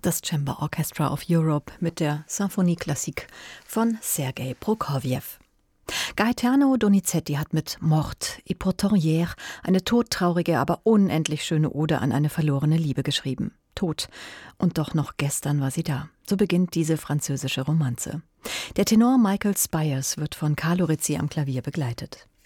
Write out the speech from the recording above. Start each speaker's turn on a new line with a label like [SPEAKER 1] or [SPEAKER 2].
[SPEAKER 1] das Chamber Orchestra of Europe mit der Symphonie Classique von Sergei Prokofjew. Gaetano Donizetti hat mit Mort et pourtant hier eine todtraurige, aber unendlich schöne Ode an eine verlorene Liebe geschrieben. Tot. Und doch noch gestern war sie da. So beginnt diese französische Romanze. Der Tenor Michael Spyers wird von Carlo Rizzi am Klavier begleitet.